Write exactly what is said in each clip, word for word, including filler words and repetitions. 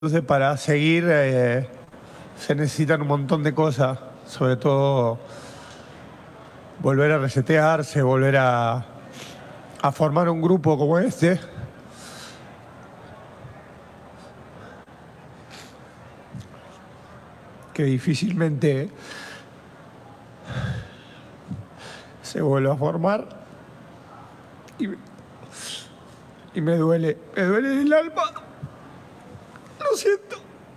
Entonces, para seguir eh, se necesitan un montón de cosas, sobre todo volver a resetearse, volver a, a formar un grupo como este. Que difícilmente se vuelva a formar. Y, y me duele, me duele el alma. Lo siento.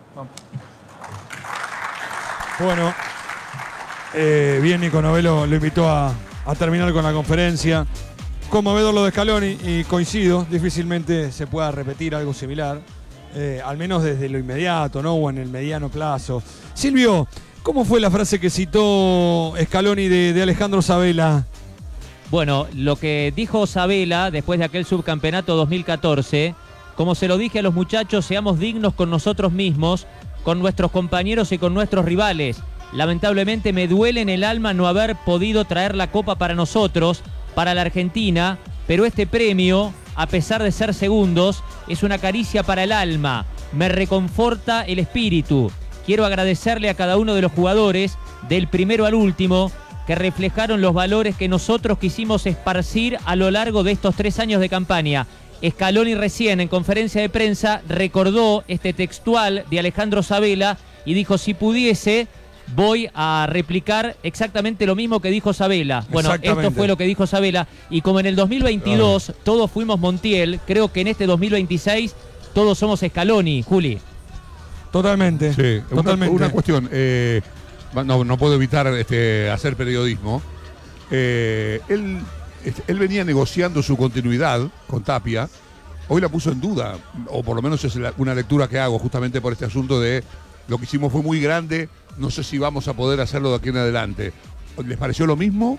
Bueno, eh, bien, Nico Novello lo invitó a, a terminar con la conferencia. Conmovedor lo de Scaloni y coincido, difícilmente se pueda repetir algo similar, eh, al menos desde lo inmediato, ¿no? O en el mediano plazo. Silvio, ¿cómo fue la frase que citó Scaloni de, de Alejandro Sabella? Bueno, lo que dijo Sabella después de aquel subcampeonato dos mil catorce, como se lo dije a los muchachos, seamos dignos con nosotros mismos, con nuestros compañeros y con nuestros rivales. Lamentablemente me duele en el alma no haber podido traer la copa para nosotros, para la Argentina, pero este premio, a pesar de ser segundos, es una caricia para el alma, me reconforta el espíritu. Quiero agradecerle a cada uno de los jugadores, del primero al último, que reflejaron los valores que nosotros quisimos esparcir a lo largo de estos tres años de campaña. Scaloni recién en conferencia de prensa recordó este textual de Alejandro Sabella y dijo: si pudiese, voy a replicar exactamente lo mismo que dijo Sabella. Bueno, esto fue lo que dijo Sabella. Y como en el dos mil veintidós oh. todos fuimos Montiel, creo que en este dos mil veintiséis todos somos Scaloni, Juli. Totalmente. Sí, totalmente. Una, una cuestión, eh, no, no puedo evitar este, hacer periodismo. Eh, él... Él venía negociando su continuidad con Tapia, hoy la puso en duda, o por lo menos es una lectura que hago justamente por este asunto de lo que hicimos fue muy grande, no sé si vamos a poder hacerlo de aquí en adelante. ¿Les pareció lo mismo?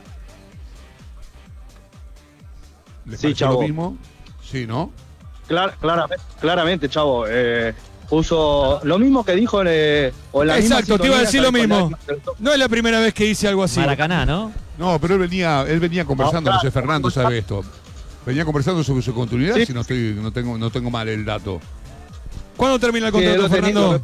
¿Les sí, pareció Chavo. lo mismo? Sí, ¿no? Clar, claramente, claramente, Chavo. Eh, puso lo mismo que dijo en, eh, o en la Exacto, te iba a decir lo mismo. La... No es la primera vez que hice algo así. Maracaná, ¿no? No, pero él venía, él venía conversando, no, claro, José Fernando sabe esto. Venía conversando sobre su continuidad, sí. si no estoy, no tengo, no tengo mal el dato. ¿Cuándo termina el contrato, sí, Fernando?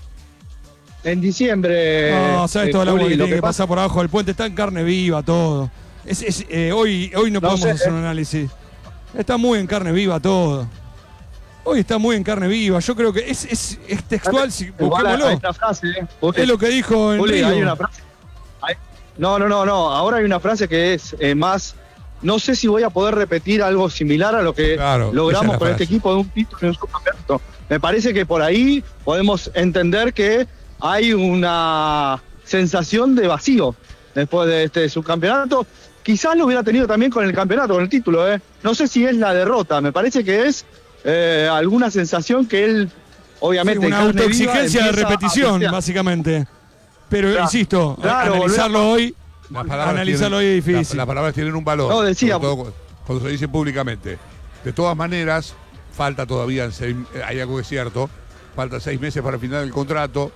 En diciembre. No, sabes eh, toda la agua que tiene que pasar por abajo del puente, está en carne viva todo. Es, es, eh, hoy, hoy no, no podemos sé, hacer un análisis. Está muy en carne viva todo. Hoy está muy en carne viva. Yo creo que es, es, es textual, si, busquémoslo. Hay una frase, ¿eh? Es lo que dijo en Uli, Río. Hay una frase. Hay... No, no, no, no. Ahora hay una frase que es eh, más... No sé si voy a poder repetir algo similar a lo que claro, logramos con frase. este equipo de un título en un subcampeonato. Me parece que por ahí podemos entender que hay una sensación de vacío después de este subcampeonato. Quizás lo hubiera tenido también con el campeonato, con el título. ¿eh? No sé si es la derrota. Me parece que es eh, alguna sensación que él, obviamente... Sí, una autoexigencia de repetición, básicamente. Pero, claro, insisto, claro, analizarlo a... hoy... Analizarlo hoy es difícil. Las palabras tienen un valor. No, decía. Sobre todo cuando se dicen públicamente. De todas maneras, falta todavía, seis, hay algo que es cierto, falta seis meses para el final del contrato.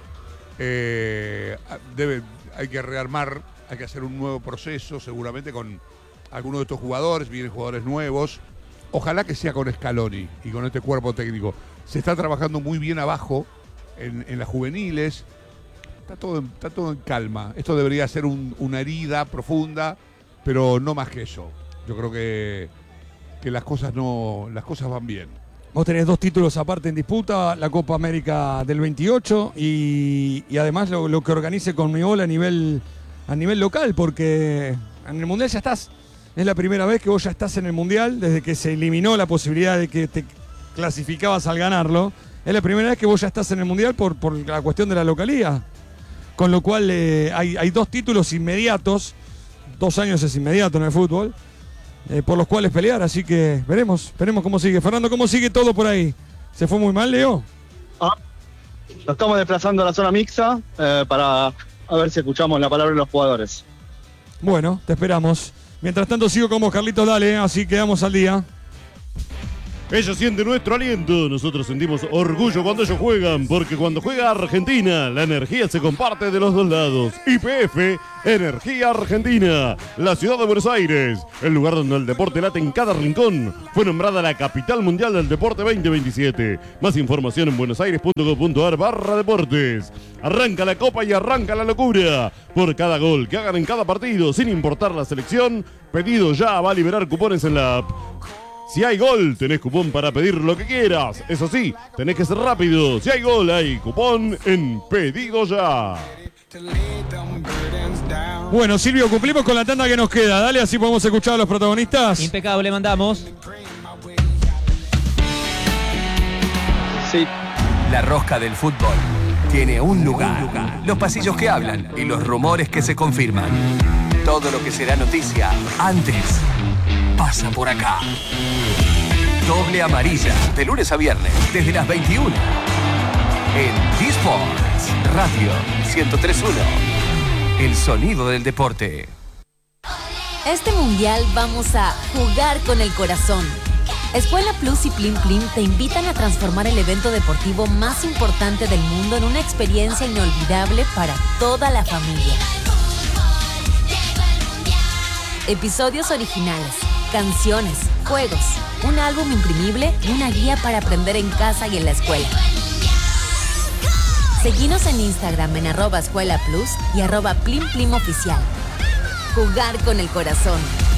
Eh, debe, hay que rearmar, hay que hacer un nuevo proceso, seguramente con algunos de estos jugadores, vienen jugadores nuevos. Ojalá que sea con Scaloni y con este cuerpo técnico. Se está trabajando muy bien abajo, en, en las juveniles. Está todo, en, está todo en calma. Esto debería ser un, una herida profunda, pero no más que eso. Yo creo que, que las cosas no, las cosas van bien. Vos tenés dos títulos aparte en disputa, la Copa América del veintiocho y, y además lo, lo que organice Conmebol a nivel, a nivel local, porque en el Mundial ya estás. Es la primera vez que vos ya estás en el Mundial, desde que se eliminó la posibilidad de que te clasificabas al ganarlo. Es la primera vez que vos ya estás en el Mundial por, por la cuestión de la localía. Con lo cual eh, hay, hay dos títulos inmediatos, dos años es inmediato en el fútbol, eh, por los cuales pelear, así que veremos, veremos cómo sigue. Fernando, ¿cómo sigue todo por ahí? ¿Se fue muy mal, Leo? Ah, nos estamos desplazando a la zona mixta eh, para a ver si escuchamos la palabra de los jugadores. Bueno, te esperamos. Mientras tanto sigo con vos, Carlitos, dale, así quedamos al día. Ellos sienten nuestro aliento, nosotros sentimos orgullo cuando ellos juegan, porque cuando juega Argentina, la energía se comparte de los dos lados. Y P F, Energía Argentina, la ciudad de Buenos Aires, el lugar donde el deporte late en cada rincón, fue nombrada la capital mundial del deporte veinte veintisiete. Más información en buenosaires.gov.ar barra deportes. Arranca la copa y arranca la locura. Por cada gol que hagan en cada partido, sin importar la selección, pedido ya va a liberar cupones en la app. Si hay gol, tenés cupón para pedir lo que quieras. Eso sí, tenés que ser rápido. Si hay gol, hay cupón en Pedido Ya. Bueno, Silvio, cumplimos con la tanda que nos queda. Dale, así podemos escuchar a los protagonistas. Impecable, mandamos. Sí. La rosca del fútbol tiene un lugar. Los pasillos que hablan y los rumores que se confirman. Todo lo que será noticia antes pasa por acá. Doble amarilla, de lunes a viernes, desde las veintiuna. En D-Sports Radio ciento tres punto uno. El sonido del deporte. Este mundial vamos a jugar con el corazón. Escuela Plus y Plim Plim te invitan a transformar el evento deportivo más importante del mundo en una experiencia inolvidable para toda la familia. Episodios originales, canciones, juegos, un álbum imprimible y una guía para aprender en casa y en la escuela. Seguinos en Instagram en arroba Escuela Plus y arroba Plim Plim Oficial. Jugar con el corazón.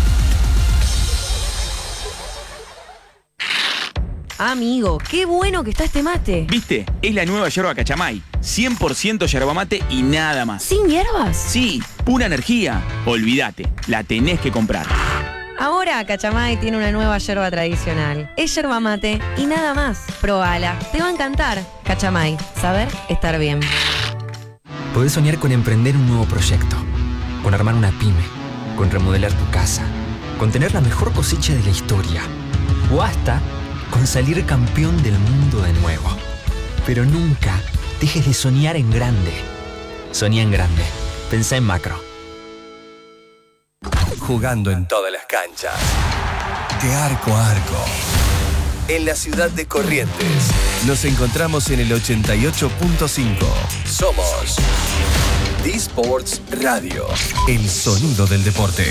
Amigo, qué bueno que está este mate. ¿Viste? Es la nueva yerba Cachamay. cien por ciento yerba mate y nada más. ¿Sin hierbas? Sí, pura energía. Olvídate, la tenés que comprar. Ahora Cachamay tiene una nueva yerba tradicional. Es yerba mate y nada más. Probala, te va a encantar. Cachamay, saber estar bien. Podés soñar con emprender un nuevo proyecto, con armar una pyme, con remodelar tu casa, con tener la mejor cosecha de la historia, o hasta con salir campeón del mundo de nuevo. Pero nunca dejes de soñar en grande. Soñá en grande. Pensá en macro. Jugando en todas las canchas. De arco a arco. En la ciudad de Corrientes. Nos encontramos en el ochenta y ocho punto cinco. Somos D-Sports Radio. El sonido del deporte.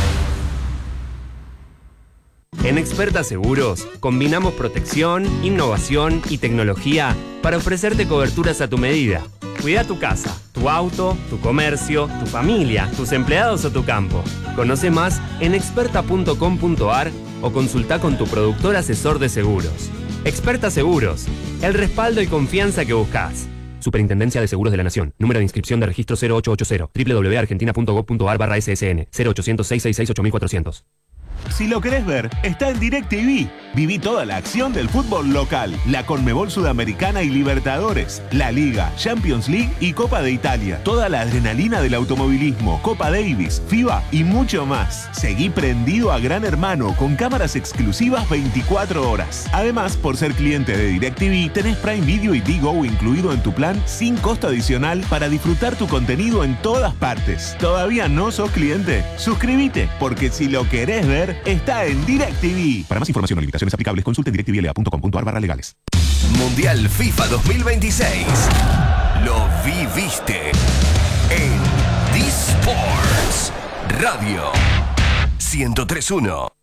En Experta Seguros, combinamos protección, innovación y tecnología para ofrecerte coberturas a tu medida. Cuida tu casa, tu auto, tu comercio, tu familia, tus empleados o tu campo. Conoce más en experta punto com punto ar o consulta con tu productor asesor de seguros. Experta Seguros, el respaldo y confianza que buscas. Superintendencia de Seguros de la Nación. Número de inscripción de registro cero ocho ocho cero. doble u doble u doble u punto argentina punto gov punto ar barra S S N. cero ochocientos, seiscientos sesenta y seis, ocho mil cuatrocientos. Si lo querés ver, está en DirecTV. Viví toda la acción del fútbol local, la Conmebol Sudamericana y Libertadores, la Liga, Champions League y Copa de Italia. Toda la adrenalina del automovilismo, Copa Davis, FIBA y mucho más. Seguí prendido a Gran Hermano con cámaras exclusivas veinticuatro horas. Además, por ser cliente de DirecTV, tenés Prime Video y Digo incluido en tu plan sin costo adicional para disfrutar tu contenido en todas partes. ¿Todavía no sos cliente? Suscríbete, porque si lo querés ver, está en DirecTV. Para más información o limitaciones aplicables, consulte en directvla punto com punto ar barra legales. Mundial FIFA dos mil veintiséis. Lo viviste en D-Sports Radio ciento tres punto uno.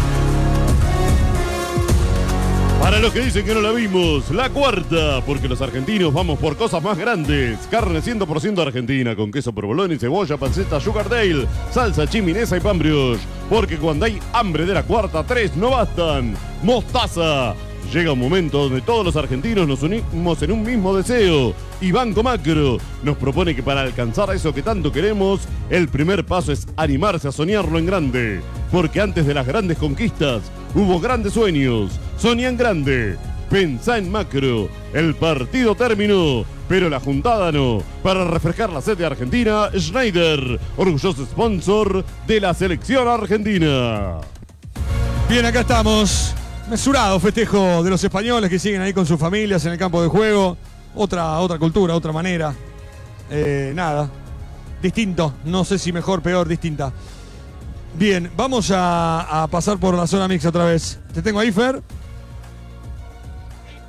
Para los que dicen que no la vimos, la cuarta, porque los argentinos vamos por cosas más grandes. Carne cien por ciento argentina, con queso provolone, cebolla, panceta, sugar dale, salsa, chiminesa y pan brioche. Porque cuando hay hambre de la cuarta, tres no bastan. Mostaza. Llega un momento donde todos los argentinos nos unimos en un mismo deseo. Y Banco Macro nos propone que para alcanzar eso que tanto queremos, el primer paso es animarse a soñarlo en grande. Porque antes de las grandes conquistas, hubo grandes sueños. Soñá en grande. Pensá en macro. El partido terminó, pero la juntada no. Para refrescar la sed de Argentina, Schneider, orgulloso sponsor de la selección argentina. Bien, acá estamos. Mesurado festejo de los españoles que siguen ahí con sus familias en el campo de juego. Otra, otra cultura, otra manera. Eh, nada. Distinto. No sé si mejor, peor, distinta. Bien, vamos a, a pasar por la zona mixta otra vez. ¿Te tengo ahí, Fer?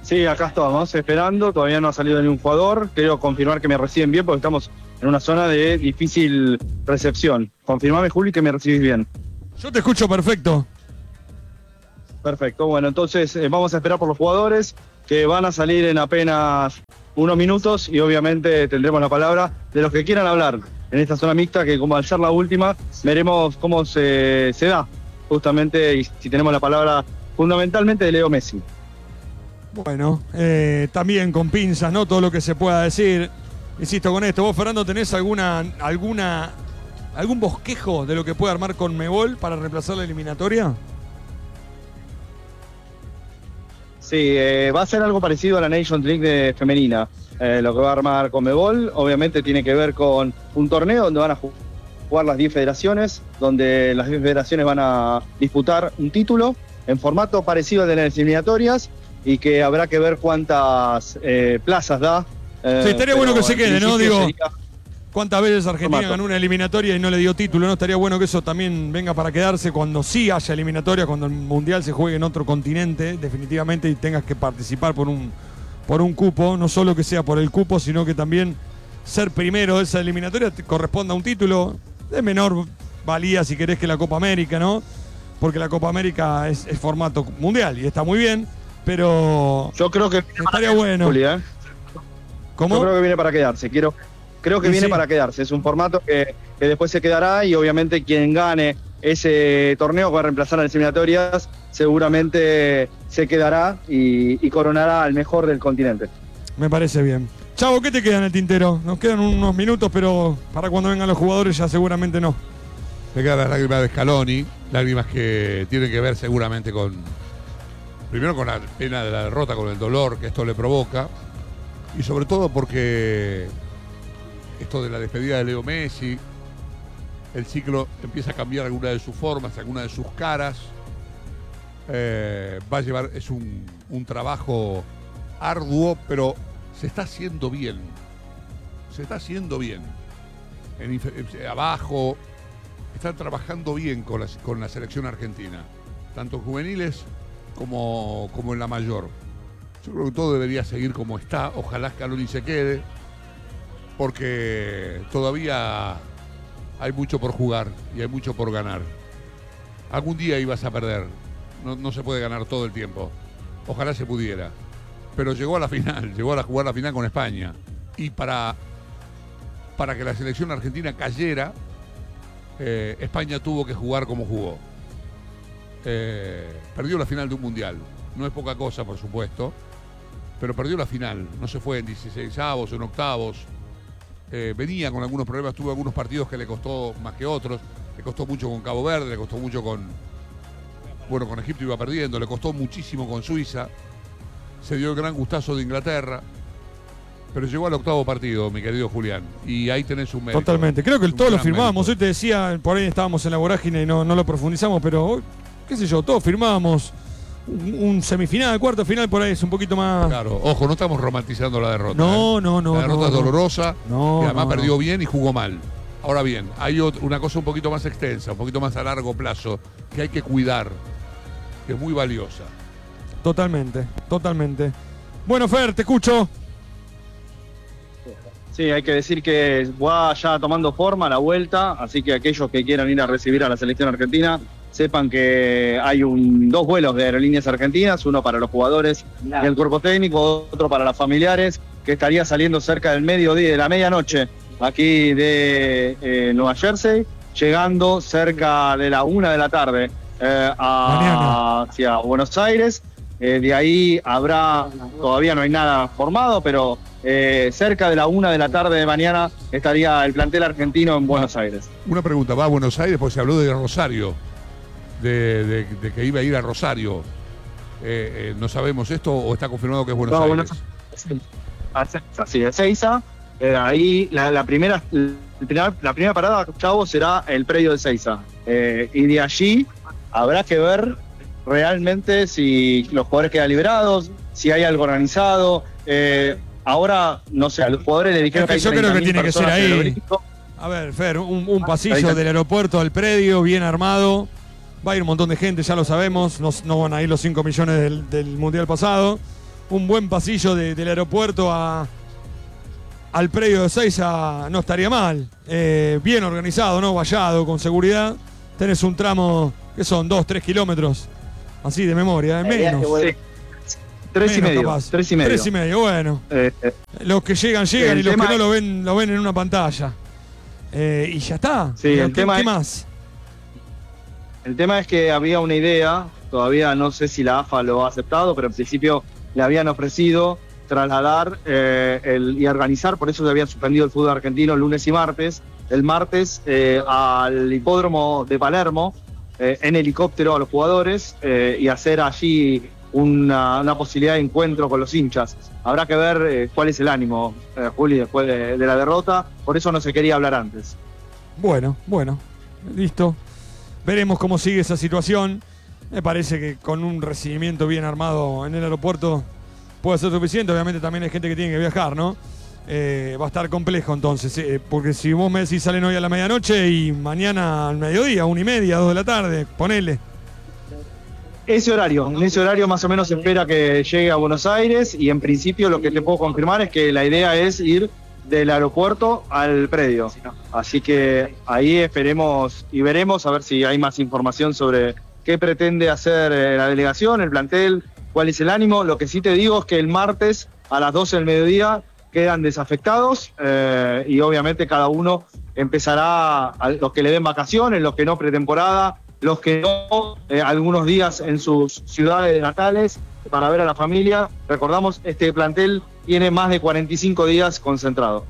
Sí, acá estamos esperando, todavía no ha salido ningún jugador. Quiero confirmar que me reciben bien porque estamos en una zona de difícil recepción. Confirmame, Juli, que me recibís bien. Yo te escucho perfecto. Perfecto, bueno, entonces eh, vamos a esperar por los jugadores que van a salir en apenas unos minutos y obviamente tendremos la palabra de los que quieran hablar en esta zona mixta, que como al ser la última, veremos cómo se, se da justamente y si tenemos la palabra fundamentalmente de Leo Messi. Bueno, eh, también con pinzas, ¿no? Todo lo que se pueda decir. Insisto con esto. ¿Vos, Fernando, tenés alguna, alguna, algún bosquejo de lo que puede armar Conmebol para reemplazar la eliminatoria? Sí, eh, va a ser algo parecido a la Nations League de femenina. Eh, lo que va a armar Conmebol, obviamente tiene que ver con un torneo donde van a jugar las diez federaciones, donde las diez federaciones van a disputar un título en formato parecido al de las eliminatorias y que habrá que ver cuántas eh, plazas da. Eh, sí, estaría bueno que se quede, ¿no? Digo, sería... ¿cuántas veces Argentina formato. ganó una eliminatoria y no le dio título? ¿No? Estaría bueno que eso también venga para quedarse cuando sí haya eliminatoria, cuando el Mundial se juegue en otro continente, definitivamente, y tengas que participar por un, por un cupo, no solo que sea por el cupo, sino que también ser primero de esa eliminatoria te corresponda a un título de menor valía, si querés, que la Copa América, ¿no? Porque la Copa América es, es formato mundial y está muy bien, pero yo creo que estaría bueno. Juli, ¿eh? ¿Cómo? Yo creo que viene para quedarse. Quiero, creo que Sí, viene sí. para quedarse. Es un formato que, que después se quedará y obviamente quien gane ese torneo que va a reemplazar a las eliminatorias seguramente se quedará y, y coronará al mejor del continente. Me parece bien. Chavo, ¿qué te queda en el tintero? Nos quedan unos minutos, pero para cuando vengan los jugadores ya seguramente no. Me quedan las lágrimas de Scaloni, lágrimas que tienen que ver seguramente con, primero con la pena de la derrota, con el dolor que esto le provoca, y sobre todo porque esto de la despedida de Leo Messi, el ciclo empieza a cambiar alguna de sus formas, alguna de sus caras. Eh, va a llevar, es un, un trabajo arduo, pero se está haciendo bien. Se está haciendo bien. En, en, abajo, están trabajando bien con la, con la selección argentina, tanto juveniles como, como en la mayor. Yo creo que todo debería seguir como está. Ojalá Scaloni se quede, porque todavía hay mucho por jugar y hay mucho por ganar. Algún día ibas a perder. No, no se puede ganar todo el tiempo. Ojalá se pudiera. Pero llegó a la final, llegó a jugar la final con España. Y para, para que la selección argentina cayera, eh, España tuvo que jugar como jugó. Eh, perdió la final de un mundial. No es poca cosa, por supuesto, pero perdió la final. No se fue en dieciseisavos o en octavos. Eh, venía con algunos problemas, tuvo algunos partidos que le costó más que otros. Le costó mucho con Cabo Verde, le costó mucho con... Bueno, con Egipto iba perdiendo, le costó muchísimo con Suiza. Se dio el gran gustazo de Inglaterra. Pero llegó al octavo partido, mi querido Julián. Y ahí tenés un mérito. Totalmente. Creo que todos lo firmábamos. mérito. Hoy te decía, por ahí estábamos en la vorágine y no, no lo profundizamos, pero hoy, qué sé yo, todos firmábamos un, un semifinal, cuarto final, por ahí es un poquito más... Claro, ojo, no estamos romantizando la derrota. No, ¿eh? no, no. La derrota no, es dolorosa, no, y además no, perdió no. bien y jugó mal. Ahora bien, hay otra, una cosa un poquito más extensa, un poquito más a largo plazo, que hay que cuidar, que es muy valiosa. Totalmente, totalmente. Bueno, Fer, te escucho. Sí, hay que decir que va ya tomando forma la vuelta, así que aquellos que quieran ir a recibir a la selección argentina, sepan que hay un, dos vuelos de aerolíneas argentinas, uno para los jugadores y el cuerpo técnico, otro para los familiares, que estaría saliendo cerca del mediodía, de la medianoche, aquí de eh, Nueva Jersey, llegando cerca de la una de la tarde eh, a, hacia Buenos Aires. Eh, de ahí habrá, todavía no hay nada formado, pero eh, cerca de la una de la tarde de mañana estaría el plantel argentino en Buenos Aires. Una pregunta, va a Buenos Aires porque se habló de Rosario, de, de, de que iba a ir a Rosario. Eh, eh, ¿No sabemos esto o está confirmado que es Buenos No, Aires? Bueno, así de Seiza. Eh, ahí la, la, primera, la, la primera parada, Chavo, será el predio de Seiza. Eh, y de allí habrá que ver realmente si los jugadores quedan liberados, si hay algo organizado. Eh, ahora, no sé, a los jugadores le dijeron Es que que hay yo creo que tiene que ser personas en el ahí. obelisco. A ver, Fer, un, un Ahí pasillo está. del aeropuerto al predio, bien armado. Va a ir un montón de gente, ya lo sabemos. No, no van a ir los cinco millones del, del Mundial pasado. un buen pasillo de, del aeropuerto a, al predio de Ezeiza no estaría mal. Eh, bien organizado, ¿no? Vallado, con seguridad. Tenés un tramo que son dos, tres kilómetros. Así de memoria, de menos. Sí. Tres y Menos, medio. capaz. Tres y medio. Tres y medio, bueno. Eh, eh, Los que llegan, llegan, El y los que tema no es- lo ven, lo ven en una pantalla. Eh, y ya está. Sí, Pero el ¿qué, tema qué es- más? El tema es que había una idea, todavía no sé si la A F A lo ha aceptado, pero en principio le habían ofrecido trasladar eh, el, y organizar, por eso se había suspendido el fútbol argentino lunes y martes, el martes eh, al hipódromo de Palermo, eh, en helicóptero a los jugadores eh, y hacer allí una, una posibilidad de encuentro con los hinchas. Habrá que ver eh, cuál es el ánimo, eh, Juli, después de, de la derrota, por eso no se quería hablar antes. Bueno, bueno, listo. Veremos cómo sigue esa situación. Me parece que con un recibimiento bien armado en el aeropuerto puede ser suficiente. Obviamente también hay gente que tiene que viajar, ¿no? Eh, va a estar complejo entonces, eh, porque si vos me decís salen hoy a la medianoche y mañana al mediodía, una y media, dos de la tarde, ponele. Ese horario, en ese horario más o menos se espera que llegue a Buenos Aires y en principio lo que te puedo confirmar es que la idea es ir del aeropuerto al predio. Así que ahí esperemos y veremos a ver si hay más información sobre qué pretende hacer eh, la delegación, el plantel, cuál es el ánimo. Lo que sí te digo es que el martes a las doce del mediodía quedan desafectados eh, y obviamente cada uno empezará, a los que le den vacaciones, los que no pretemporada, los que no, eh, algunos días en sus ciudades natales para ver a la familia. Recordamos, este plantel tiene más de cuarenta y cinco días concentrado.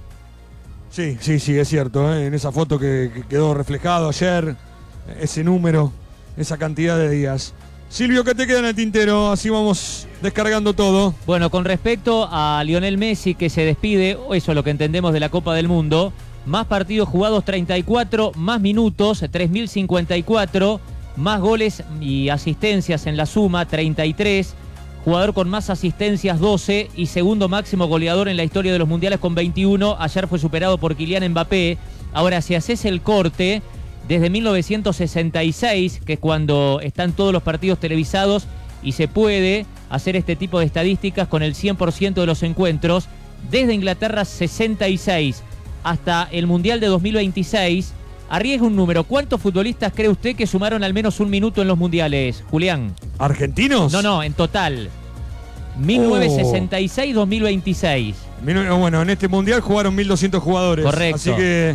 Sí, sí, sí, es cierto, ¿eh? En esa foto que, que quedó reflejado ayer, ese número, esa cantidad de días. Silvio, ¿qué te queda en el tintero? Así vamos descargando todo. Bueno, con respecto a Lionel Messi que se despide, eso es lo que entendemos de la Copa del Mundo. Más partidos jugados treinta y cuatro, más minutos tres mil cincuenta y cuatro, más goles y asistencias en la suma treinta y tres, jugador con más asistencias doce y segundo máximo goleador en la historia de los mundiales con veintiuno. Ayer fue superado por Kylian Mbappé. Ahora, si haces el corte, desde mil novecientos sesenta y seis, que es cuando están todos los partidos televisados y se puede hacer este tipo de estadísticas con el cien por ciento de los encuentros, desde Inglaterra sesenta y seis hasta el Mundial de dos mil veintiséis, arriesga un número. ¿Cuántos futbolistas cree usted que sumaron al menos un minuto en los mundiales, Julián? ¿Argentinos? No, no, en total. mil novecientos sesenta y seis a dos mil veintiséis. Bueno, en este mundial jugaron mil doscientos jugadores. Correcto. Así que.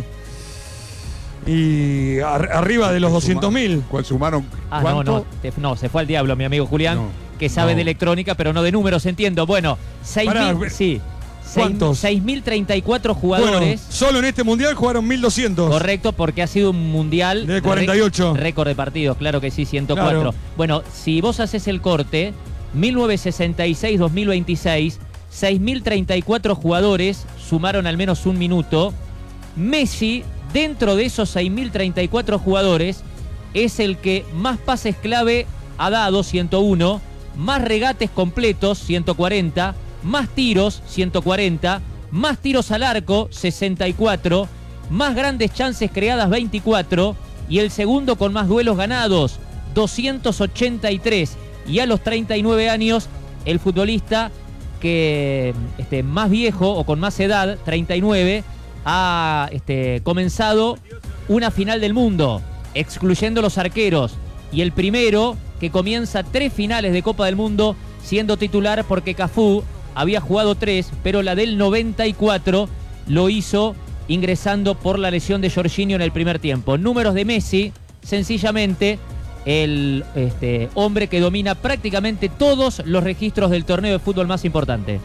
Y ar- arriba de los doscientos mil. ¿Cuál sumaron? Ah, no, no, te- no, se fue al diablo, mi amigo Julián, No, que sabe no. de electrónica, pero no de números, entiendo. Bueno, seis Pará, mil, sí. ¿cuántos? seis mil treinta y cuatro jugadores. Bueno, solo en este mundial jugaron mil doscientos. Correcto, porque ha sido un mundial De cuarenta y ocho. ré- récord de partidos, claro que sí, ciento cuatro. Claro. Bueno, si vos haces el corte, mil novecientos sesenta y seis a dos mil veintiséis, seis mil treinta y cuatro jugadores sumaron al menos un minuto. Messi, dentro de esos seis mil treinta y cuatro jugadores, es el que más pases clave ha dado, ciento uno, más regates completos, ciento cuarenta, más tiros, ciento cuarenta, más tiros al arco, sesenta y cuatro, más grandes chances creadas, veinticuatro, y el segundo con más duelos ganados, doscientos ochenta y tres. Y a los treinta y nueve años, el futbolista que este, más viejo o con más edad, treinta y nueve, ha este, comenzado una final del mundo, excluyendo los arqueros, y el primero que comienza tres finales de Copa del Mundo siendo titular, porque Cafú había jugado tres, pero la del noventa y cuatro lo hizo ingresando por la lesión de Jorginho en el primer tiempo. Números de Messi, sencillamente el este, hombre que domina prácticamente todos los registros del torneo de fútbol más importante.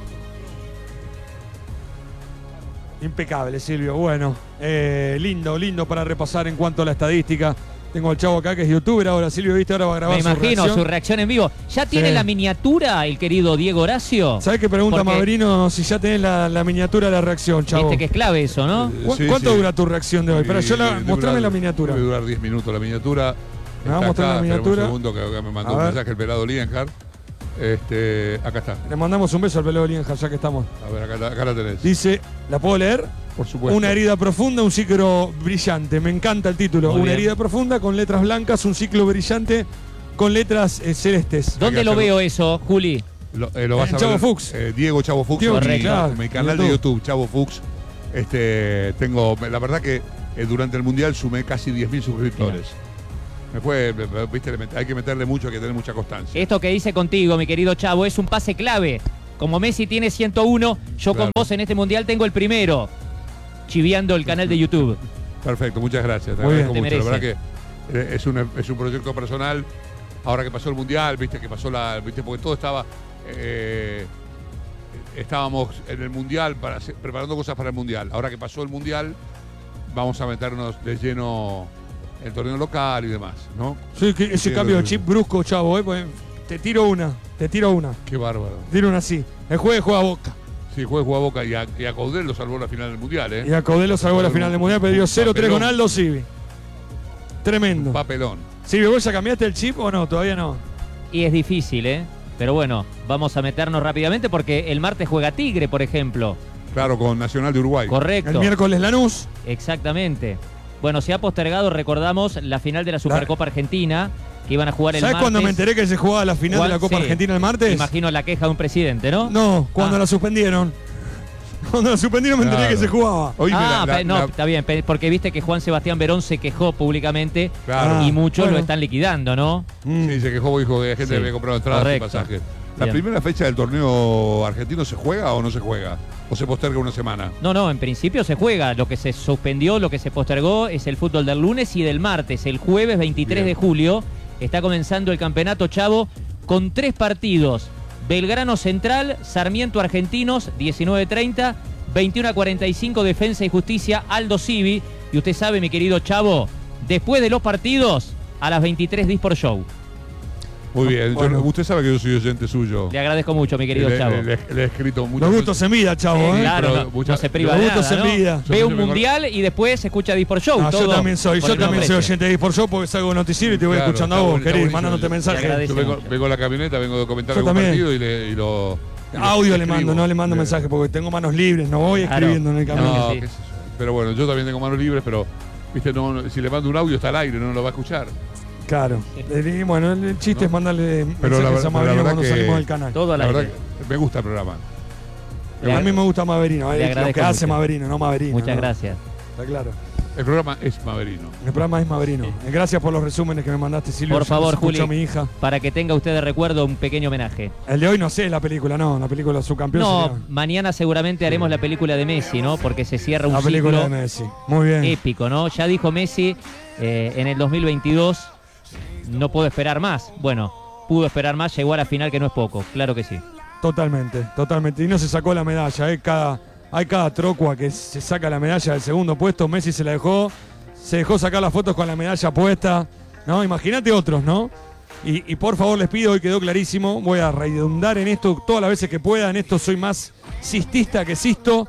Impecable, Silvio. Bueno, eh, lindo, lindo para repasar en cuanto a la estadística. Tengo al chavo acá que es youtuber ahora. Silvio, ¿viste? Ahora va a grabar Me su imagino reacción. su reacción en vivo. ¿Ya tiene Sí. la miniatura el querido Diego Horacio? ¿Sabés qué pregunta Porque Maverino si ya tenés la, la miniatura de la reacción, chavo? Viste que es clave eso, ¿no? ¿Cu- Sí, ¿Cuánto sí. dura tu reacción de hoy? Pero yo la, Debe mostrame durar- la miniatura. Debe durar diez minutos la miniatura. Me va a Está mostrar la acá, espera miniatura. Un segundo que acá me mandó A un ver. mensaje el pelado Lienhard. Este, acá está. Le mandamos un beso al pelado Lienja, ya que estamos. A ver, acá, la- acá la tenés. Dice, ¿la puedo leer? Por supuesto. Una herida profunda, un ciclo brillante. Me encanta el título. Muy Una bien. herida profunda con letras blancas, un ciclo brillante con letras eh, celestes. ¿Dónde lo veo eso, Juli? Lo, eh, lo vas En a Chavo ver, Fuchs. eh, Diego Chavo Fuchs. Diego, en mi- claro, en mi canal de YouTube. YouTube, Chavo Fuchs. Este, tengo, la verdad que eh, durante el Mundial sumé casi diez mil suscriptores. Me fue, me- me- viste, le met- hay que meterle mucho, hay que tener mucha constancia. Esto que hice contigo, mi querido Chavo, es un pase clave. Como Messi tiene ciento uno, yo Claro. con vos en este mundial tengo el primero. Chiviando el canal de YouTube. Perfecto, muchas gracias. Te Muy bien. agradezco Te mucho. La merece. verdad que eh, es un, es un proyecto personal. Ahora que pasó el Mundial, viste, que pasó la. Viste, porque todo estaba. eh, estábamos en el Mundial para hacer- preparando cosas para el Mundial. Ahora que pasó el Mundial, vamos a meternos de lleno en el torneo local y demás, ¿no? Sí, que ese Sí, cambio de sí. chip brusco, Chavo, eh, pues, te tiro una, te tiro una. Qué bárbaro. Tiro una así. El jueves juega Boca. Sí, juega, juega Boca y a, y a Caudel lo salvó la final del Mundial, ¿eh? Y a Caudelo salvó la final del Mundial, perdió cero tres con Aldo Civi. Tremendo. Papelón. Civi, ¿vos ya cambiaste el chip o no? Todavía no. Y es difícil, ¿eh? Pero bueno, vamos a meternos rápidamente porque el martes juega Tigre, por ejemplo. Claro, con Nacional de Uruguay. Correcto. El miércoles Lanús. Exactamente. Bueno, se ha postergado, recordamos, la final de la Supercopa Argentina, que iban a jugar el ¿Sabes martes. cuándo me enteré que se jugaba la final de la Copa Sí. Argentina el martes? Imagino la queja de un presidente, ¿no? No, cuando Ah. la suspendieron. Cuando la suspendieron me enteré Claro. que se jugaba. ah, pe- no, está bien, pe- porque viste que Juan Sebastián Verón se quejó públicamente Claro. y muchos Bueno. lo están liquidando, ¿no? Sí, se quejó, dijo que la gente Sí. había comprado entradas y Correcto. pasajes. ¿La Bien. primera fecha del torneo argentino se juega o no se juega? ¿O se posterga una semana? No, no, en principio se juega. Lo que se suspendió, lo que se postergó es el fútbol del lunes y del martes. El jueves veintitrés de julio está comenzando el campeonato, Chavo, con tres partidos. Belgrano Central, Sarmiento Argentinos, diecinueve treinta, veintiuno a cuarenta y cinco, Defensa y Justicia, Aldo Civi. Y usted sabe, mi querido Chavo, después de los partidos, a las veintitrés Disport Show. Muy bien. Bueno. Yo- usted sabe que yo soy oyente suyo. Le agradezco mucho, mi querido le, Chavo. Le, le- le he escrito muchas Los gustos en vida, Chavo, ¿eh? Claro, pero no, muchas- no se priva los de gustos nada, en ¿no? vida. Ve Yo un me- mundial y después escucha Disport Show. Ah, yo todo también soy, por yo el también nombre soy ese. oyente de Sport Show porque salgo de noticiero y te voy Claro, escuchando a está vos, bueno, está querido, buenísimo. mandándote mensajes. Yo vengo, vengo a la camioneta, vengo de comentar Yo algún también. partido y, le, y lo. y lo Audio le escribo. mando, no le mando Bien. mensaje porque tengo manos libres, no voy Claro. escribiendo en el camino. No, Sí. qué sé yo. Pero bueno, yo también tengo manos libres, pero viste, no, no- si le mando un audio está al aire, no lo va a escuchar. Claro. Y bueno, el chiste es mandarle Pero la, mensajes ver- a la Maverino verdad cuando que, salimos del canal. Todo al la aire. verdad que me gusta el programa. A mí me gusta Maverino, Le eh, lo agradezco que hace mucho. Maverino, no Maverino. Muchas ¿no? gracias. Está claro. El programa es Maverino. El programa es Maverino. Gracias por los resúmenes que me mandaste, Silvio. Por Se favor, los escuchó Juli, mi hija. para que tenga usted de recuerdo un pequeño homenaje. El de hoy no sé la película, no. La película Subcampeón No, sería mañana seguramente haremos la película de Messi, ¿no? Porque se cierra un la película ciclo de Messi. Muy bien. épico, ¿no? Ya dijo Messi eh, en el dos mil veintidós, no puedo esperar más. Bueno, pudo esperar más, llegó a la final, que no es poco, claro que sí. Totalmente, totalmente. Y no se sacó la medalla. ¿eh? Cada, hay cada trocua que se saca la medalla del segundo puesto. Messi se la dejó. Se dejó sacar las fotos con la medalla puesta. ¿No? Imagínate otros, ¿no? Y, y por favor les pido, hoy quedó clarísimo. Voy a redundar en esto todas las veces que pueda. En esto soy más sistista que sisto.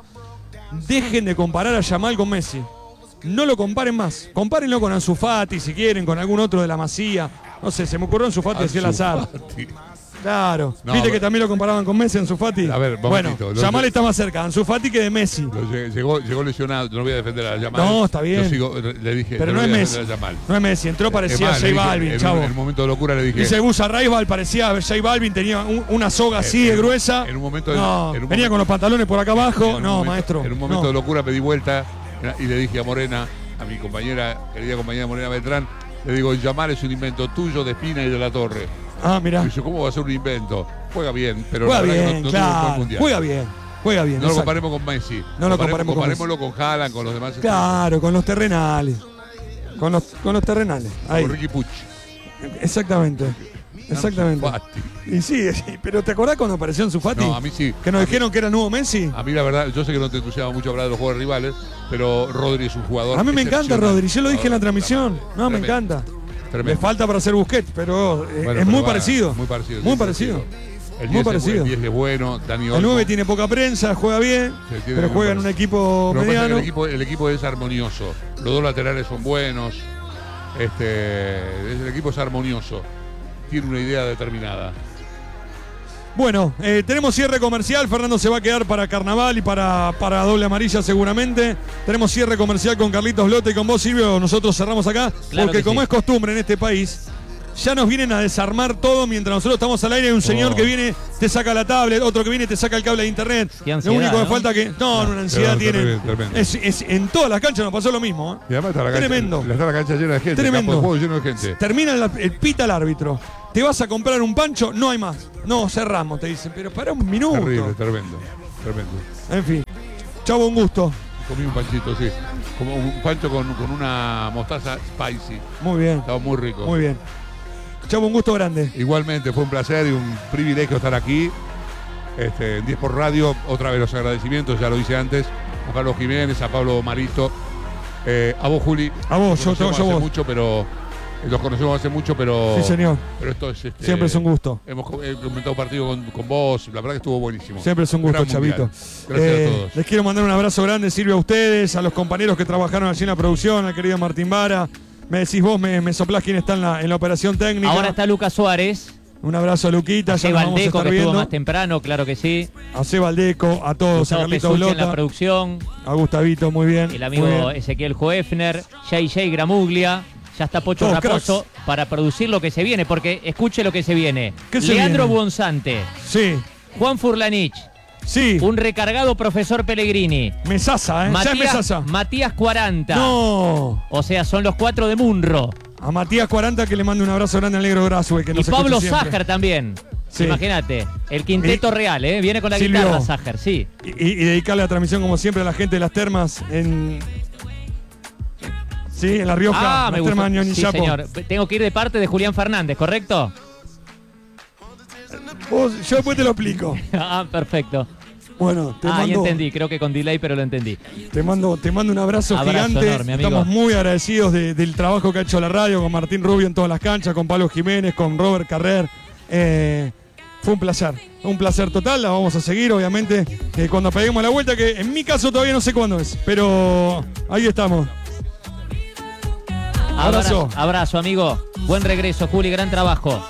Dejen de comparar a Yamal con Messi. No lo comparen más. Compárenlo con Ansu Fati, si quieren, con algún otro de la Masía. No sé, se me ocurrió Ansu Fati decía el Ansu azar. Fati. Claro. No, ¿Viste a que ver. también lo comparaban con Messi, Ansu Fati? A ver, bueno, momentito, lo- Yamal está más cerca, Ansu Fati que de Messi. Lo lle- llegó, llegó lesionado, yo no voy a defender a Yamal. No, está bien. Yo sigo- le dije, Pero yo no es voy a Messi. defender a Yamal. No es Messi, entró parecía Es más, le J dije, Balvin, en, chavo. un- en un momento de locura le dije. Dice Busa Raibal, parecía J Balvin, tenía un- una soga así en de un- gruesa. en un momento de- no, en un venía momento- con los pantalones por acá abajo. en un No, momento- maestro. En un momento no. de locura me di vuelta y le dije a Morena, a mi compañera, querida compañera Morena Beltrán, le digo, Yamal es un invento tuyo, de Espina y de la Torre. Ah, mirá. Y dice, ¿cómo va a ser un invento? Juega bien, pero Juega la verdad que bien, no, no tuvo un buen claro. mundial. Juega bien, juega bien. No lo exacto. comparemos con Messi. No lo comparemos con Comparémoslo con Haaland, con los demás. Claro, con los terrenales. Con los, con los terrenales. Ahí. Con Ricky Puch. Exactamente. Exactamente. Ansu Fati. Y sí, sí, pero ¿te acordás cuando apareció Ansu Fati? No, a mí sí. Que nos A mí- dijeron que era el nuevo Messi. A mí la verdad, yo sé que no te entusiasma mucho hablar de los jugadores rivales, pero Rodri es un jugador. A mí me encanta excepcional. Rodri, yo lo dije en la transmisión. No, me Tremendo. encanta. Tremendo. Le falta para ser Busquets, pero eh, Bueno, es pero muy va, parecido. Muy parecido. Muy sí, parecido. sí. El Muy diez es parecido. bu- el diez es bueno, Dani El Olmo. nueve tiene poca prensa, juega bien, Se tiene pero que juega en un parece. equipo Lo que pasa es que mediano. el equipo, el equipo es armonioso. Los dos laterales son buenos. Este, el equipo es armonioso. Tiene una idea determinada. Bueno, eh, tenemos cierre comercial. Fernando se va a quedar para Carnaval y para, para Doble Amarilla seguramente. Tenemos cierre comercial con Carlitos Lote y con vos, Silvio. Nosotros cerramos acá Claro porque que como sí. es costumbre en este país, ya nos vienen a desarmar todo mientras nosotros estamos al aire. Hay un señor Oh. que viene, te saca la tablet, otro que viene, te saca el cable de internet. ansiedad, lo único que ¿no? falta que. No, no, una ansiedad Tremendo, tienen. tremendo. Es, es- en todas las canchas nos pasó lo mismo. ¿eh? Y además está la cancha, Tremendo. Está la cancha llena de gente. Tremendo. El campo de juego lleno de gente. Termina el, el pita el árbitro. Te vas a comprar un pancho, no hay más. No, cerramos, te dicen. Pero para un minuto. Terrible, tremendo. Tremendo. En fin. Chavo, un gusto. Comí un panchito, sí. Como un pancho con, con una mostaza spicy. Muy bien. Estaba muy rico. Muy bien. Chavo, un gusto grande. Igualmente, fue un placer y un privilegio estar aquí. Este, en diez por Radio, otra vez los agradecimientos, ya lo hice antes, a Carlos Jiménez, a Pablo Marito, eh, a vos, Juli. A vos, Los yo- yo- conocemos yo hace vos. mucho, pero los conocemos hace mucho, pero. Sí, señor. Pero esto es. este, Siempre es un gusto. Hemos co- he comentado un partido con, con vos, la verdad que estuvo buenísimo. Siempre es un gusto, Gran mundial. Chavito. Gracias Eh, a todos. Les quiero mandar un abrazo grande, Silvio, a ustedes, a los compañeros que trabajaron allí en la producción, al querido Martín Vara. Me decís vos, me, me soplás quién está en la, en la operación técnica. Ahora está Lucas Suárez. Un abrazo a Luquita, A ya nos vamos a Valdeco, estar que estuvo viendo. más temprano, claro que sí. A Seba Valdeco, a todos, Gustavo a Carlitos Pesucci en la Blota, producción. a Gustavito, muy bien. El muy amigo bien. Ezequiel Joefner, J J Gramuglia. Ya está Pocho Todos Raposo para producir lo que se viene, porque escuche lo que se viene. ¿Qué se Leandro viene? Buonzante. Sí. Juan Furlanich. Sí. Un recargado profesor Pellegrini. Mesaza, ¿eh? Ya es Matías, Mesaza. Matías cuarenta. No. O sea, son los cuatro de Munro. A Matías cuarenta que le mando un abrazo grande al negro Grasue, que Y nos Pablo escucha siempre. Ságer también. Sí. Imagínate. El quinteto real, ¿eh? Viene con la Silvio. guitarra Ságer, sí. Y, y dedicarle la transmisión, como siempre, a la gente de las termas en. Sí, en La Rioja. Ah, las me termas gusta. de Sí, Ñonillapo. señor. Tengo que ir de parte de Julián Fernández, ¿correcto? Vos- yo después te lo explico. Ah, perfecto. Bueno, te ah, ya mando, entendí, creo que con delay, pero lo entendí. te mando, te mando un abrazo, Abrazo gigante. enorme, amigo. Estamos muy agradecidos de- del trabajo que ha hecho la radio con Martín Rubio en todas las canchas, con Pablo Jiménez, con Robert Carrer. Eh, fue un placer, un placer total. La vamos a seguir, obviamente, eh, cuando peguemos la vuelta, que en mi caso todavía no sé cuándo es, pero ahí estamos. Abrazo. Abrazo, abrazo, amigo. Buen regreso, Juli, gran trabajo.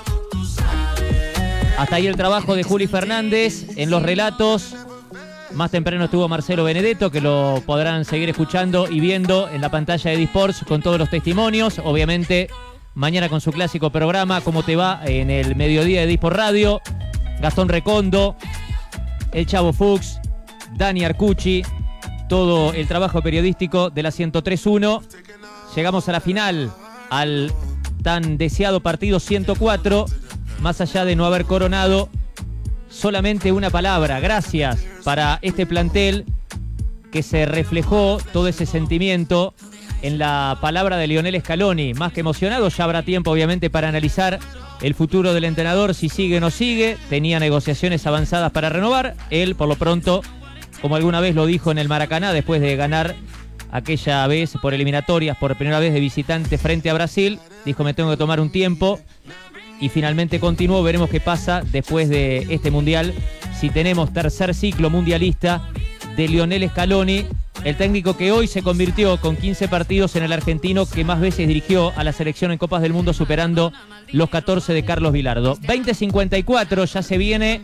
Hasta ahí el trabajo de Juli Fernández en los relatos. Más temprano estuvo Marcelo Benedetto, que lo podrán seguir escuchando y viendo en la pantalla de Disports con todos los testimonios. Obviamente, mañana con su clásico programa, ¿Cómo te va? En el mediodía de Disport Radio. Gastón Recondo, el Chavo Fuchs, Dani Arcucci, todo el trabajo periodístico de la ciento tres punto uno. Llegamos a la final, al tan deseado partido ciento cuatro, más allá de no haber coronado, solamente una palabra, gracias, para este plantel que se reflejó todo ese sentimiento en la palabra de Lionel Scaloni. Más que emocionado, ya habrá tiempo obviamente para analizar el futuro del entrenador, si sigue o no sigue. Tenía negociaciones avanzadas para renovar. Él, por lo pronto, como alguna vez lo dijo en el Maracaná, después de ganar aquella vez por eliminatorias, por primera vez de visitante frente a Brasil, dijo: me tengo que tomar un tiempo. Y finalmente continuó. Veremos qué pasa después de este mundial, si tenemos tercer ciclo mundialista de Lionel Scaloni, el técnico que hoy se convirtió con quince partidos en el argentino que más veces dirigió a la selección en Copas del Mundo, superando los catorce de Carlos Vilardo. veinte cincuenta y cuatro, ya se viene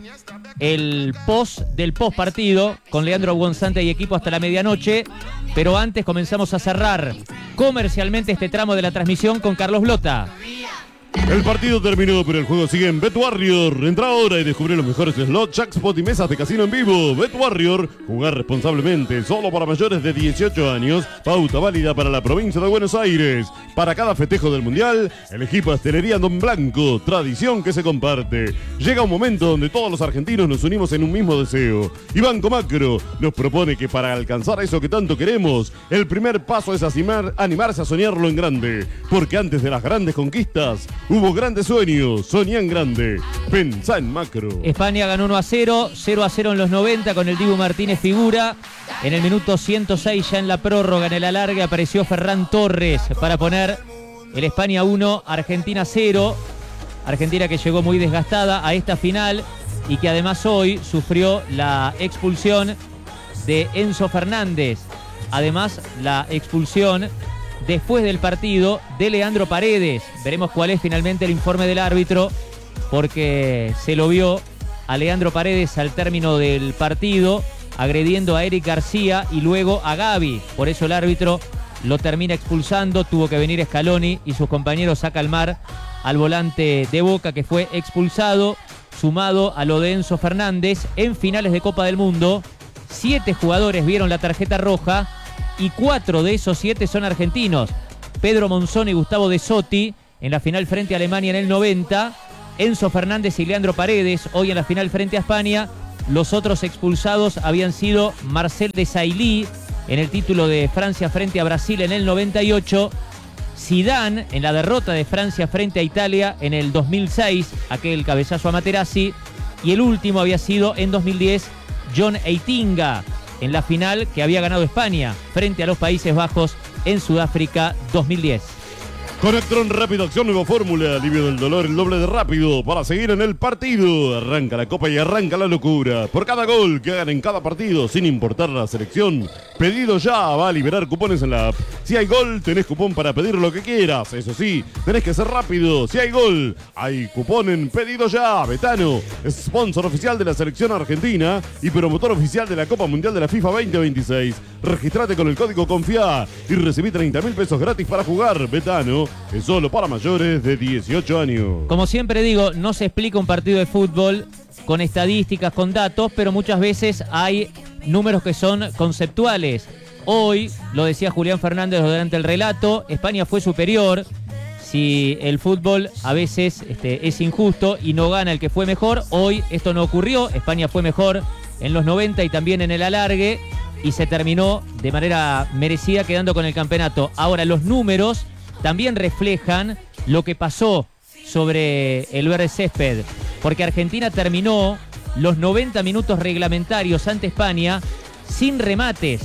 el post del post partido con Leandro Buonzante y equipo hasta la medianoche, pero antes comenzamos a cerrar comercialmente este tramo de la transmisión con Carlos Blota. El partido terminó, pero el juego sigue en Bet Warrior. Entra ahora y descubre los mejores slots, jackpot y mesas de casino en vivo. Bet Warrior, jugar responsablemente, solo para mayores de dieciocho años. Pauta válida para la provincia de Buenos Aires. Para cada festejo del Mundial, elegí Pastelería Don Blanco, tradición que se comparte. Llega un momento donde todos los argentinos nos unimos en un mismo deseo. Y Banco Macro nos propone que para alcanzar eso que tanto queremos, el primer paso es asimar, animarse a soñarlo en grande. Porque antes de las grandes conquistas, hubo grandes sueños. Soñá en grande. Pensá en macro. España ganó uno a cero, cero a cero en los noventa con el Dibu Martínez figura. En el minuto ciento seis, ya en la prórroga, en el alargue, apareció Ferran Torres para poner el España uno, Argentina cero. Argentina que llegó muy desgastada a esta final y que además hoy sufrió la expulsión de Enzo Fernández. Además, la expulsión después del partido de Leandro Paredes. Veremos cuál es finalmente el informe del árbitro, porque se lo vio a Leandro Paredes al término del partido agrediendo a Eric García y luego a Gaby. Por eso el árbitro lo termina expulsando. Tuvo que venir Scaloni y sus compañeros a calmar al volante de Boca que fue expulsado, sumado a lo de Enzo Fernández. En finales de Copa del Mundo, siete jugadores vieron la tarjeta roja y cuatro de esos siete son argentinos. Pedro Monzón y Gustavo De Sotti en la final frente a Alemania en el noventa, Enzo Fernández y Leandro Paredes hoy en la final frente a España. Los otros expulsados habían sido Marcel Desailly en el título de Francia frente a Brasil en el noventa y ocho, Zidane en la derrota de Francia frente a Italia en el dos mil seis, aquel cabezazo a Materazzi, y el último había sido en dos mil diez, John Eitinga en la final que había ganado España frente a los Países Bajos en Sudáfrica dos mil diez. Conectron Rápido Acción, nueva fórmula, alivio del dolor, el doble de rápido para seguir en el partido. Arranca la copa y arranca la locura. Por cada gol que hagan en cada partido, sin importar la selección, pedido ya va a liberar cupones en la app. Si hay gol, tenés cupón para pedir lo que quieras. Eso sí, tenés que ser rápido. Si hay gol, hay cupón en Pedido Ya. Betano, sponsor oficial de la selección argentina y promotor oficial de la Copa Mundial de la FIFA veinte veintiséis. Registrate con el código CONFIA y recibí treinta mil pesos gratis para jugar. Betano es solo para mayores de dieciocho años. Como siempre digo, no se explica un partido de fútbol con estadísticas, con datos, pero muchas veces hay números que son conceptuales. Hoy, lo decía Julián Fernández durante el relato, España fue superior. Si el fútbol a veces este, es injusto y no gana el que fue mejor, hoy esto no ocurrió. España fue mejor en los noventa y también en el alargue y se terminó de manera merecida quedando con el campeonato. Ahora, los números también reflejan lo que pasó sobre el verde césped, porque Argentina terminó los noventa minutos reglamentarios ante España sin remates.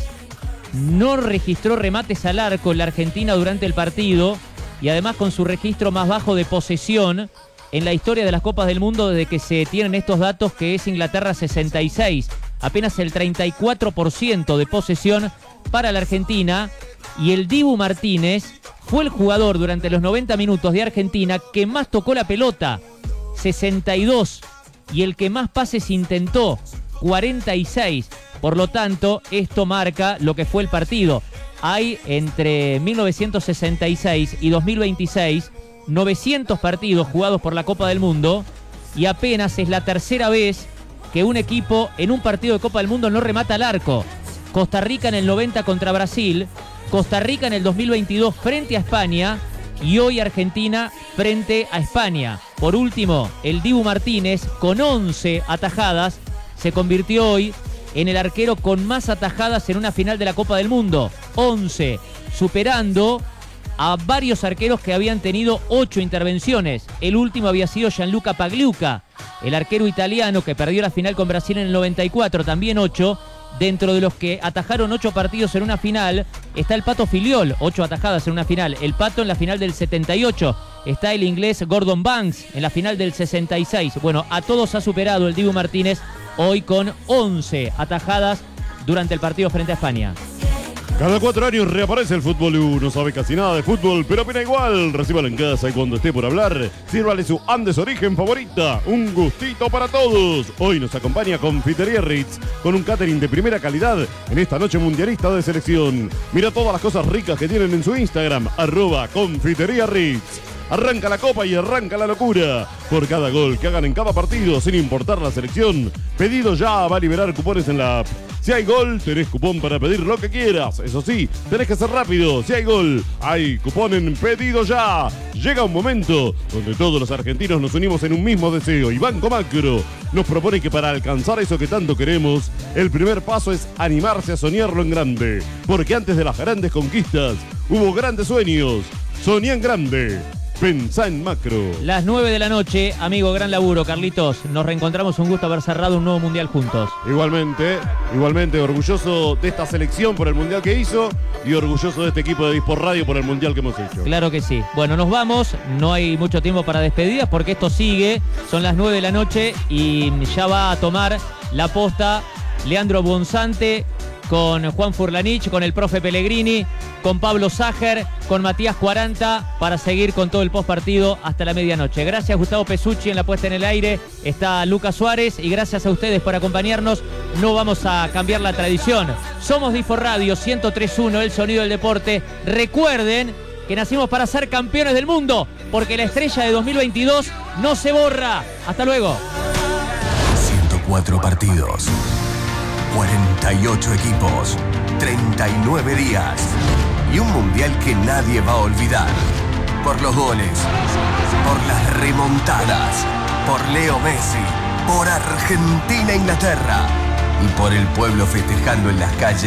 No registró remates al arco en la Argentina durante el partido y además con su registro más bajo de posesión en la historia de las Copas del Mundo desde que se tienen estos datos, que es Inglaterra sesenta y seis. Apenas el treinta y cuatro por ciento de posesión para la Argentina, y el Dibu Martínez fue el jugador durante los noventa minutos de Argentina que más tocó la pelota, sesenta y dos, y el que más pases intentó, cuarenta y seis. Por lo tanto, esto marca lo que fue el partido. Hay entre mil novecientos sesenta y seis y dos mil veintiséis novecientos partidos jugados por la Copa del Mundo y apenas es la tercera vez que un equipo en un partido de Copa del Mundo no remata al arco. Costa Rica en el noventa contra Brasil, Costa Rica en el dos mil veintidós frente a España y hoy Argentina frente a España. Por último, el Dibu Martínez con once atajadas se convirtió hoy en el arquero con más atajadas en una final de la Copa del Mundo. once, superando a varios arqueros que habían tenido ocho intervenciones. El último había sido Gianluca Pagliuca, el arquero italiano que perdió la final con Brasil en el noventa y cuatro, también ocho. Dentro de los que atajaron ocho partidos en una final está el Pato Filiol, ocho atajadas en una final. El Pato en la final del setenta y ocho. Está el inglés Gordon Banks en la final del sesenta y seis. Bueno, a todos ha superado el Dibu Martínez hoy con once atajadas durante el partido frente a España. Cada cuatro años reaparece el Fútbol U. No sabe casi nada de fútbol, pero opina igual. Recíbalo en casa y cuando esté por hablar, sírvale su Andes Origen favorita. Un gustito para todos. Hoy nos acompaña Confitería Ritz con un catering de primera calidad en esta noche mundialista de selección. Mira todas las cosas ricas que tienen en su Instagram, arroba Confitería Ritz. Arranca la copa y arranca la locura. Por cada gol que hagan en cada partido, sin importar la selección, Pedido Ya va a liberar cupones en la app. Si hay gol, tenés cupón para pedir lo que quieras. Eso sí, tenés que ser rápido. Si hay gol, hay cupón en Pedido Ya. Llega un momento donde todos los argentinos nos unimos en un mismo deseo. Y Banco Macro nos propone que para alcanzar eso que tanto queremos, el primer paso es animarse a soñarlo en grande. Porque antes de las grandes conquistas, hubo grandes sueños. Soñá en grande. Pensá en macro. Las nueve de la noche, amigo, gran laburo, Carlitos. Nos reencontramos, un gusto haber cerrado un nuevo mundial juntos. Igualmente, igualmente orgulloso de esta selección por el mundial que hizo y orgulloso de este equipo de Dispor Radio por el mundial que hemos hecho. Claro que sí. Bueno, nos vamos, no hay mucho tiempo para despedidas porque esto sigue. Son las nueve de la noche y ya va a tomar la posta Leandro Bonzante con Juan Furlanich, con el profe Pellegrini, con Pablo Sager, con Matías cuarenta, para seguir con todo el postpartido hasta la medianoche. Gracias Gustavo Pesucci en la puesta en el aire, está Lucas Suárez y gracias a ustedes por acompañarnos. No vamos a cambiar la tradición. Somos Dispor Radio ciento tres punto uno, el sonido del deporte. Recuerden que nacimos para ser campeones del mundo, porque la estrella de dos mil veintidós no se borra. Hasta luego. ciento cuatro partidos, cuarenta y ocho equipos, treinta y nueve días y un mundial que nadie va a olvidar. Por los goles, por las remontadas, por Leo Messi, por Argentina-Inglaterra y por el pueblo festejando en las calles